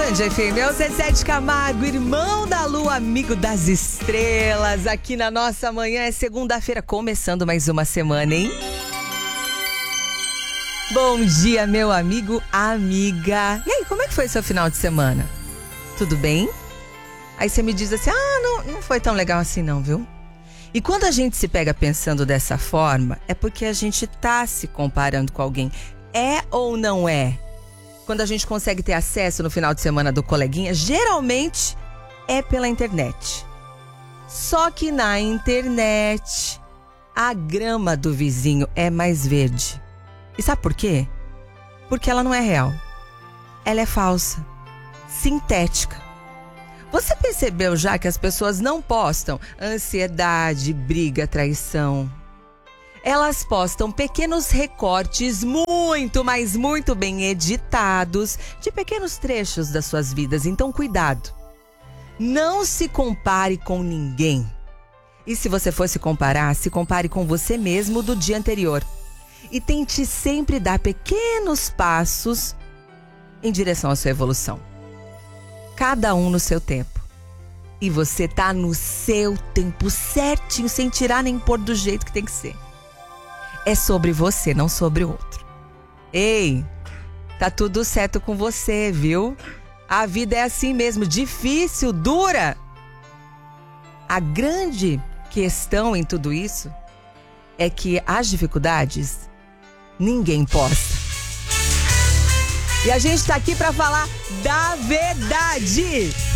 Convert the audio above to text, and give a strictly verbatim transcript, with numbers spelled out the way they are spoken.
Band F M, é o Zezé de Camargo, irmão da lua, amigo das estrelas. Aqui na nossa manhã é segunda-feira, começando mais uma semana, hein? Bom dia, meu amigo, amiga. E aí, como é que foi seu final de semana? Tudo bem? Aí você me diz assim, ah, não, não foi tão legal assim não, viu? E quando a gente se pega pensando dessa forma, é porque a gente tá se comparando com alguém. É ou não é? Quando a gente consegue ter acesso no final de semana do coleguinha, geralmente é pela internet. Só que na internet, a grama do vizinho é mais verde. E sabe por quê? Porque ela não é real. Ela é falsa, sintética. Você percebeu já que as pessoas não postam ansiedade, briga, traição? Elas postam pequenos recortes muito, mas muito bem editados de pequenos trechos das suas vidas. Então, cuidado. Não se compare com ninguém. E se você for se comparar, se compare com você mesmo do dia anterior. E tente sempre dar pequenos passos em direção à sua evolução. Cada um no seu tempo. E você tá no seu tempo certinho, sem tirar nem pôr do jeito que tem que ser. É sobre você, não sobre o outro. Ei, tá tudo certo com você, viu? A vida é assim mesmo, difícil, dura. A grande questão em tudo isso é que as dificuldades ninguém posta. E a gente tá aqui pra falar da verdade.